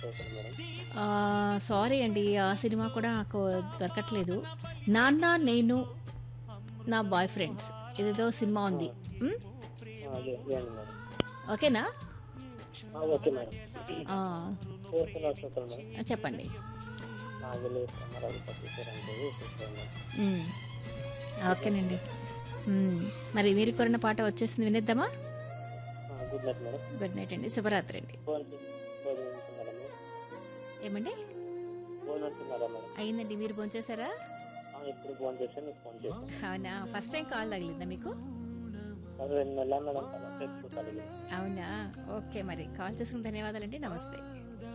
చేశారు madam. Sorry అండి. ఆ సినిమా కూడా నాకు దొరకట్లేదు. 'నాన్న నేను నా బాయ్ ఫ్రెండ్స్' ఇదేదో సినిమా ఆ! ఉంది. హ్మ్. అదే ఇదేండి మేడం. ఓకేనా? Okay madam. ఆ! చేస్తున్నా చూస్తాను మేడం. చెప్పండి. నాగలి సమరాలు పట్టించారంటే చూస్తాను మేడం. హ్మ్. గుడ్ నైట్ ఓకేనండి. మేడం. హ్మ్. మరి మీరు కోరిన పాట వచ్చేసింది వినేద్దామా? Good night madam. Good night అండి. శుభరాత్రి అండి. భోజనం మేడం. ఏమండి? భోజనం మేడం. అయిందండి. మీరు భోంచేసారా? ఇప్పుడు ఫోన్ చేశాను, మీకు ఫోన్ చేశాను మేడం. అవునా? ఫస్ట్ టైం కాల్ తగిలిందా మీకు? అది 2 నెలల మేడం తర్వాత ఇప్పుడు కలిగింది. అవునా? ఓకే మరి. కాల్ చేసినందుకు ధన్యవాదాలండి. నమస్తే.